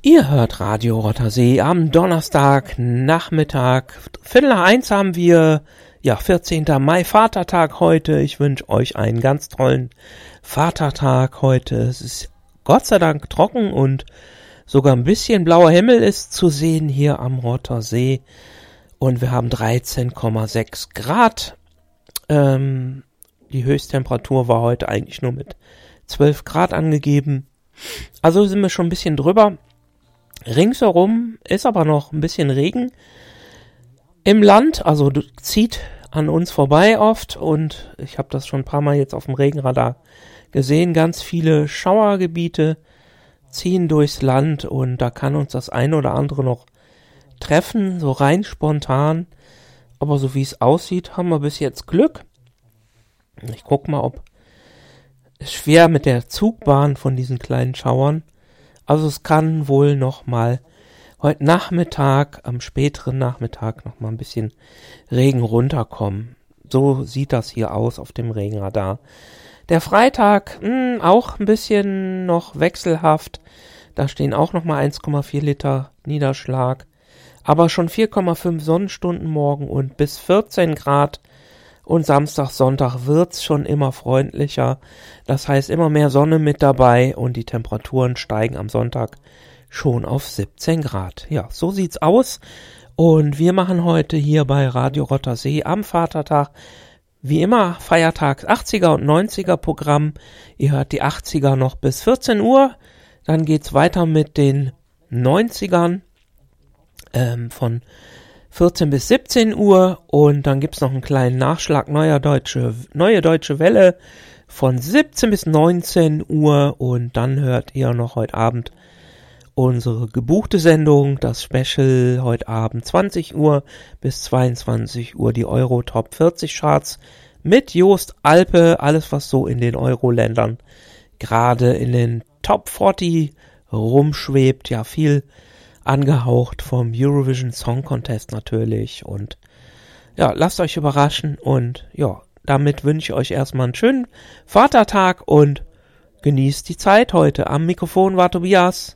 Ihr hört Radio Rottersee am Donnerstag Nachmittag. 12:45 haben wir, 14. Mai, Vatertag heute. Ich wünsche euch einen ganz tollen Vatertag heute. Es ist Gott sei Dank trocken und sogar ein bisschen blauer Himmel ist zu sehen hier am Rottersee. Und wir haben 13,6 Grad. Die Höchsttemperatur war heute eigentlich nur mit 12 Grad angegeben. Also sind wir schon ein bisschen drüber. Ringsherum ist aber noch ein bisschen Regen im Land, also zieht an uns vorbei oft und ich habe das schon ein paar Mal jetzt auf dem Regenradar gesehen. Ganz viele Schauergebiete ziehen durchs Land und da kann uns das eine oder andere noch treffen, so rein spontan. Aber so wie es aussieht, haben wir bis jetzt Glück. Ich guck mal, ob es schwer mit der Zugbahn von diesen kleinen Schauern. Also es kann wohl noch mal heute Nachmittag, am späteren Nachmittag noch mal ein bisschen Regen runterkommen. So sieht das hier aus auf dem Regenradar. Der Freitag auch ein bisschen noch wechselhaft. Da stehen auch noch mal 1,4 Liter Niederschlag. Aber schon 4,5 Sonnenstunden morgen und bis 14 Grad. Und Samstag, Sonntag wird's schon immer freundlicher. Das heißt immer mehr Sonne mit dabei und die Temperaturen steigen am Sonntag schon auf 17 Grad. Ja, so sieht's aus. Und wir machen heute hier bei Radio Rottersee am Vatertag wie immer Feiertags 80er und 90er Programm. Ihr hört die 80er noch bis 14 Uhr. Dann geht's weiter mit den 90ern von 14 bis 17 Uhr und dann gibt's noch einen kleinen Nachschlag neue deutsche Welle von 17 bis 19 Uhr und dann hört ihr noch heute Abend unsere gebuchte Sendung, das Special heute Abend 20 Uhr bis 22 Uhr, die Euro Top 40 Charts mit Jost Alpe, alles was so in den Euro-Ländern gerade in den Top 40 rumschwebt, ja viel angehaucht vom Eurovision Song Contest natürlich und ja, lasst euch überraschen und ja, damit wünsche ich euch erstmal einen schönen Vatertag und genießt die Zeit heute. Am Mikrofon war Tobias.